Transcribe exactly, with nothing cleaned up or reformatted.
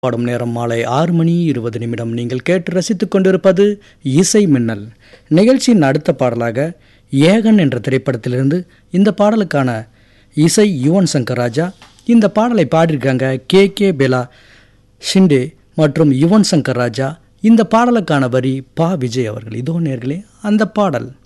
பாடும் நேரம் மாலை ஆறு மணி இருபது நிமிடம். நீங்கள் கேட்டு ரசித்துக் கொண்டிருப்பது இசை மின்னல் நிகழ்ச்சியின் அடுத்த பாடலாக ஏகன் என்ற திரைப்படத்திலிருந்து இந்த பாடலுக்கான இசை யுவன் சங்கர் ராஜா. இந்த பாடலை பாடியிருக்காங்க கே கே பெலா ஷிண்டே மற்றும் யுவன் சங்கர் ராஜா. இந்த பாடலுக்கான வரி பா விஜய் அவர்கள். இதோ நேர்களே அந்த பாடல்.